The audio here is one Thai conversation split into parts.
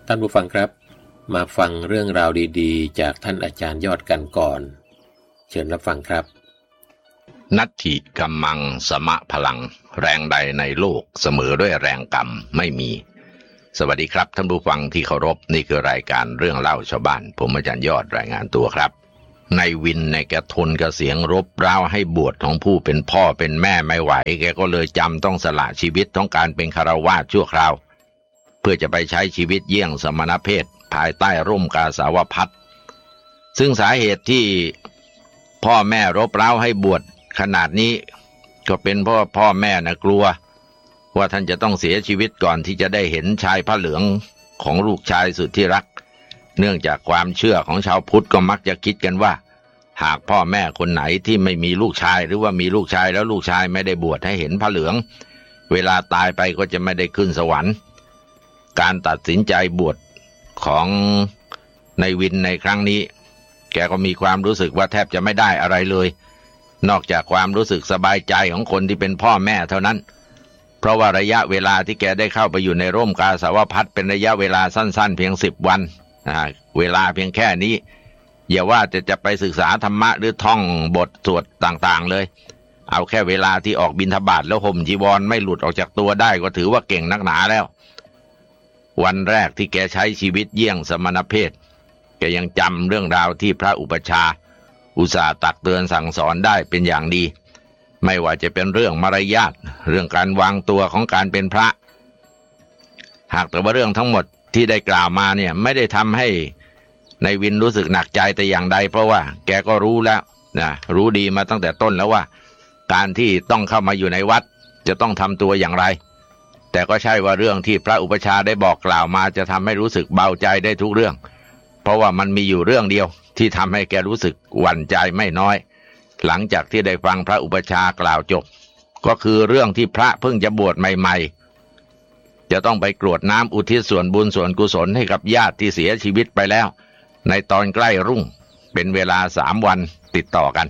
ท่านผู้ฟังครับมาฟังเรื่องราวดีๆจากท่านอาจารย์ยอดกันก่อนเชิญรับฟังครับนัตถิกัมมังสมะพลังแรงใดในโลกเสมอด้วยแรงกรรมไม่มีสวัสดีครับท่านผู้ฟังที่เคารพนี่คือรายการเรื่องเล่าชาวบ้านผมอาจารย์ยอดรายงานตัวครับในวินในแกทนกับเสียงรบเร้าให้บวชของผู้เป็นพ่อเป็นแม่ไม่ไหวแกก็เลยจำต้องสละชีวิตต้องการเป็นคฤหัสถ์ชั่วคราวเพื่อจะไปใช้ชีวิตเยี่ยงสมณเพศภายใต้ร่มกาสาวพัสต์ซึ่งสาเหตุที่พ่อแม่รบเร้าให้บวชขนาดนี้ก็เป็นเพราะพ่อแม่กลัวว่าท่านจะต้องเสียชีวิตก่อนที่จะได้เห็นชายพระเหลืองของลูกชายสุดที่รักเนื่องจากความเชื่อของชาวพุทธก็มักจะคิดกันว่าหากพ่อแม่คนไหนที่ไม่มีลูกชายหรือว่ามีลูกชายแล้วลูกชายไม่ได้บวชให้เห็นพระเหลืองเวลาตายไปก็จะไม่ได้ขึ้นสวรรค์การตัดสินใจบวชของในวินในครั้งนี้แกก็มีความรู้สึกว่าแทบจะไม่ได้อะไรเลยนอกจากความรู้สึกสบายใจของคนที่เป็นพ่อแม่เท่านั้นเพราะว่าระยะเวลาที่แกได้เข้าไปอยู่ในร่มกาสาวพัสต์เป็นระยะเวลาสั้นๆเพียง10 วันเวลาเพียงแค่นี้อย่าว่าจะไปศึกษาธรรมะหรือท่องบทสวดต่างๆเลยเอาแค่เวลาที่ออกบิณฑบาตแล้วห่มจีวรไม่หลุดออกจากตัวได้ก็ถือว่าเก่งนักหนาแล้ววันแรกที่แกใช้ชีวิตเยี่ยงสมณเพศแกยังจำเรื่องราวที่พระอุปัชฌาย์อุตส่าห์ตักเตือนสั่งสอนได้เป็นอย่างดีไม่ว่าจะเป็นเรื่องมารยาทเรื่องการวางตัวของการเป็นพระหากแต่ว่าเรื่องทั้งหมดที่ได้กล่าวมาเนี่ยไม่ได้ทำให้ในวินรู้สึกหนักใจแต่อย่างใดเพราะว่าแกก็รู้แล้วรู้ดีมาตั้งแต่ต้นแล้วว่าการที่ต้องเข้ามาอยู่ในวัดจะต้องทำตัวอย่างไรแต่ก็ใช่ว่าเรื่องที่พระอุปัชฌาย์ได้บอกกล่าวมาจะทำให้รู้สึกเบาใจได้ทุกเรื่องเพราะว่ามันมีอยู่เรื่องเดียวที่ทำให้แกรู้สึกหวั่นใจไม่น้อยหลังจากที่ได้ฟังพระอุปัชฌาย์กล่าวจบก็คือเรื่องที่พระเพิ่งจะบวชใหม่ๆจะต้องไปกรวดน้ำอุทิศส่วนบุญส่วนกุศลให้กับญาติที่เสียชีวิตไปแล้วในตอนใกล้รุ่งเป็นเวลา3 วันติดต่อกัน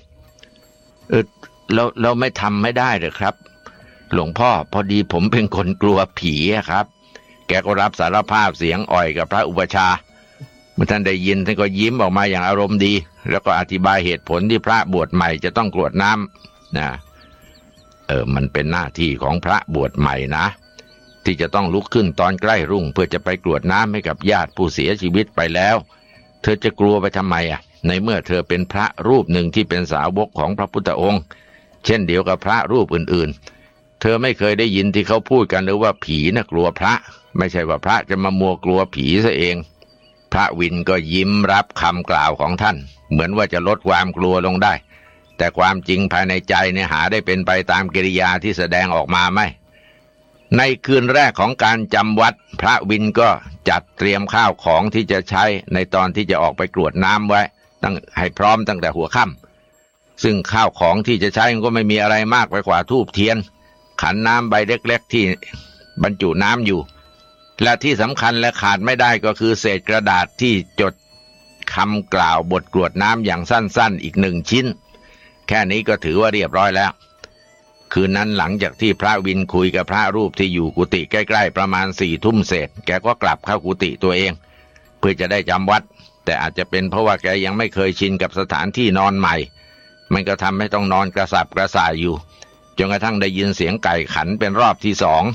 เราไม่ทำไม่ได้หรือครับหลวงพ่อพอดีผมเป็นคนกลัวผีครับแกก็รับสารภาพเสียงอ่อยกับพระอุปัชฌาย์เมื่อท่านได้ยินท่านก็ยิ้มออกมาอย่างอารมณ์ดีแล้วก็อธิบายเหตุผลที่พระบวชใหม่จะต้องกรวดน้ำมันเป็นหน้าที่ของพระบวชใหม่นะที่จะต้องลุกขึ้นตอนใกล้รุ่งเพื่อจะไปกรวดน้ำให้กับญาติผู้เสียชีวิตไปแล้วเธอจะกลัวไปทำไมในเมื่อเธอเป็นพระรูปหนึ่งที่เป็นสาวกของพระพุทธองค์เช่นเดียวกับพระรูปอื่นๆเธอไม่เคยได้ยินที่เขาพูดกันหรือว่าผีกลัวพระไม่ใช่ว่าพระจะมามัวกลัวผีซะเองพระวินก็ยิ้มรับคำกล่าวของท่านเหมือนว่าจะลดความกลัวลงได้แต่ความจริงภายในใจเนี่ยหาได้เป็นไปตามกิริยาที่แสดงออกมาไม่ในคืนแรกของการจำวัดพระวินก็จัดเตรียมข้าวของที่จะใช้ในตอนที่จะออกไปกรวดน้ำไว้ให้พร้อมตั้งแต่หัวค่ำซึ่งข้าวของที่จะใช้ก็ไม่มีอะไรมากไปกว่าธูปเทียนขันน้ำใบเล็กๆที่บรรจุน้ำอยู่และที่สำคัญและขาดไม่ได้ก็คือเศษกระดาษที่จดคำกล่าวบทกรวดน้ำอย่างสั้นๆอีก1 ชิ้นแค่นี้ก็ถือว่าเรียบร้อยแล้วคืนนั้นหลังจากที่พระวินคุยกับพระรูปที่อยู่กุฏิใกล้ๆประมาณ4 ทุ่มเศษแกก็กลับเข้ากุฏิตัวเองเพื่อจะได้จำวัดแต่อาจจะเป็นเพราะว่าแกยังไม่เคยชินกับสถานที่นอนใหม่มันก็ทำให้ต้องนอนกระสับกระส่ายอยู่จนกระทั่งได้ยินเสียงไก่ขันเป็นรอบที่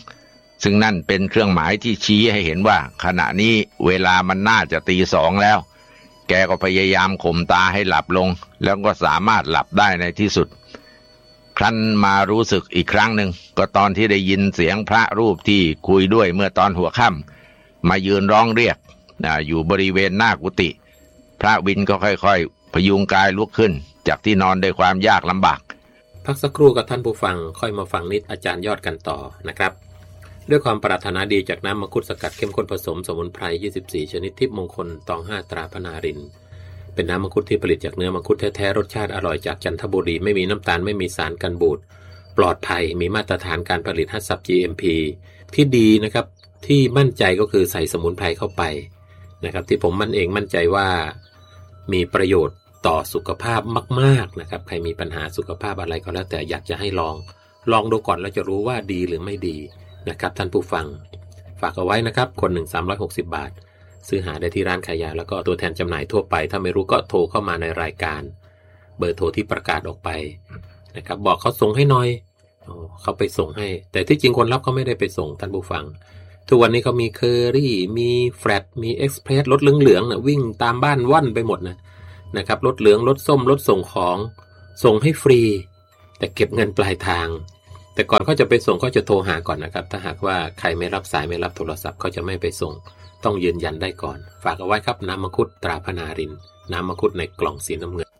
2ซึ่งนั่นเป็นเครื่องหมายที่ชี้ให้เห็นว่าขณะนี้เวลามันน่าจะตี 2แล้วแกก็พยายามข่มตาให้หลับลงแล้วก็สามารถหลับได้ในที่สุดครั้นมารู้สึกอีกครั้งหนึ่งก็ตอนที่ได้ยินเสียงพระรูปที่คุยด้วยเมื่อตอนหัวค่ำมายืนร้องเรียกอยู่บริเวณหน้ากุฏิพระวินก็ค่อยๆพยุงกายลุกขึ้นจากที่นอนด้วยความยากลำบากพักสักครู่กับท่านผู้ฟังค่อยมาฟังนิดอาจารย์ยอดกันต่อนะครับด้วยความปรารถนาดีจากน้ำมังคุดสกัดเข้มข้นผสมสมุนไพร24ชนิดทิพย์มงคลตอง5ตราพนารินเป็นน้ำมังคุดที่ผลิตจากเนื้อมังคุดแท้ๆรสชาติอร่อยจากจันทบุรีไม่มีน้ำตาลไม่มีสารกันบูดปลอดภัยมีมาตรฐานการผลิตHACCP GMP ที่ดีนะครับที่มั่นใจก็คือใส่สมุนไพรเข้าไปนะครับที่ผมมั่นใจว่ามีประโยชน์ต่อสุขภาพมากๆนะครับใครมีปัญหาสุขภาพอะไรก็แล้วแต่อยากจะให้ลองดูก่อนแล้วจะรู้ว่าดีหรือไม่ดีนะครับท่านผู้ฟังฝากเอาไว้นะครับคน1 360 บาทซื้อหาได้ที่ร้านขายยาแล้วก็ตัวแทนจำหน่ายทั่วไปถ้าไม่รู้ก็โทรเข้ามาในรายการเบอร์โทรที่ประกาศออกไปนะครับบอกเขาส่งให้หน่อยเขาไปส่งให้แต่ที่จริงคนรับเขาไม่ได้ไปส่งท่านผู้ฟังทุกวันนี้เขามีเคอรี่มีแฟลตมีเอ็กซ์เพรสรถเหลืองๆนะวิ่งตามบ้านว่อนไปหมดนะครับรถเหลืองรถส้มรถส่งของส่งให้ฟรีแต่เก็บเงินปลายทางแต่ก่อนเขาจะไปส่งเขาจะโทรหาก่อนนะครับถ้าหากว่าใครไม่รับสายไม่รับโทรศัพท์เขาจะไม่ไปส่งต้องยืนยันได้ก่อนฝากเอาไว้ครับน้ำมังคุดตราพนารินน้ำมังคุดในกล่องสีน้ำเงิน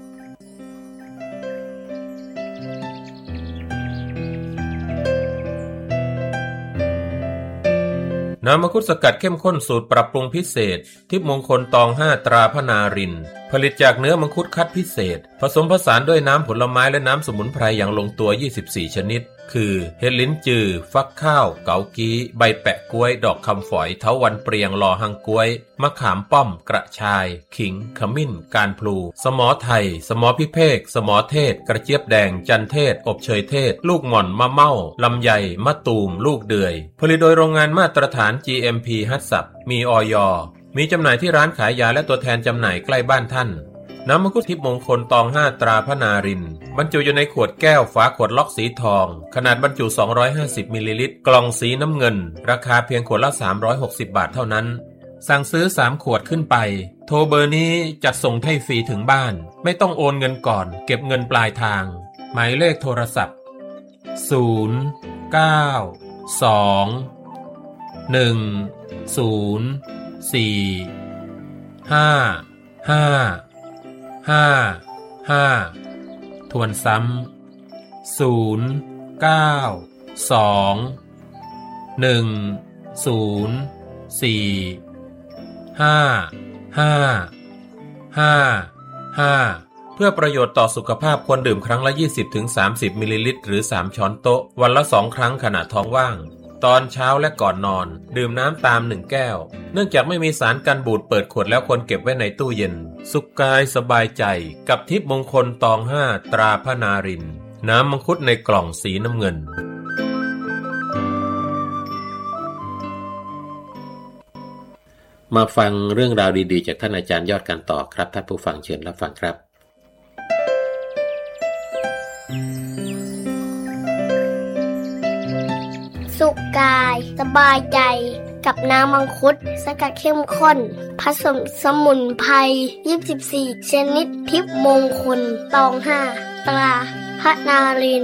น้ำมังคุดสกัดเข้มข้นสูตรปรับปรุงพิเศษทิพย์มงคลตอง5ตราพนารินผลิตจากเนื้อมังคุดคัดพิเศษผสมผสานด้วยน้ำผลไม้และน้ำสมุนไพรอย่างลงตัว24ชนิดคือเห็ดลิ้นจือฟักข้าวเกากี้ใบแปะกล้วยดอกคำฝอยเถาวัลย์เปรียงลอหังกล้วยมะขามป้อมกระชายขิงขมิ้นการพลูสมอไทยสมอพิเภกสมอเทศกระเจี๊ยบแดงจันเทศอบเชยเทศลูกหม่อนมะเม่าลำไยมะตูมลูกเดือยผลิตโดยโรงงานมาตรฐาน GMP ฮัตสับมีอย.มีจำหน่ายที่ร้านขายยาและตัวแทนจำหน่ายใกล้บ้านท่านน้ำมังคุดทิพย์มงคลตอง5ตราพนารินบรรจุอยู่ในขวดแก้วฝาขวดล็อกสีทองขนาดบรรจุ250มิลลิลิตรกล่องสีน้ำเงินราคาเพียงขวดละ360บาทเท่านั้นสั่งซื้อ3ขวดขึ้นไปโทรเบอร์นี้จัดส่งให้ฟรีถึงบ้านไม่ต้องโอนเงินก่อนเก็บเงินปลายทางหมายเลขโทรศัพท์0 9 2 1 0 4 5 5 5 ทวนซ้ำ0 9 2 1 0 4 5 5 5 เพื่อประโยชน์ต่อสุขภาพควรดื่มครั้งละ 20-30 มิลลิลิตรหรือ3ช้อนโต๊ะวันละ2ครั้งขณะท้องว่างตอนเช้าและก่อนนอนดื่มน้ำตาม1แก้วเนื่องจากไม่มีสารกันบูดเปิดขวดแล้วควรเก็บไว้ในตู้เย็นสุขกายสบายใจกับทิพย์มงคลตอง5ตราพนารินน้ำมังคุดในกล่องสีน้ำเงินมาฟังเรื่องราวดีๆจากท่านอาจารย์ยอดกันต่อครับท่านผู้ฟังเชิญรับฟังครับสุขกายสบายใจกับน้ำมังคุดสกัดเข้มข้นผสมสมุนไพร24ชนิดทิพย์มงคลตอง5ตราพนาริน